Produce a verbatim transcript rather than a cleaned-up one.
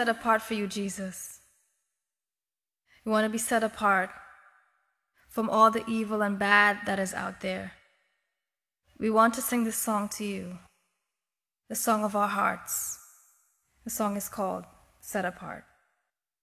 set apart for you, Jesus. We want to be set apart from all the evil and bad that is out there. We want to sing this song to you, the song of our hearts. The song is called Set Apart.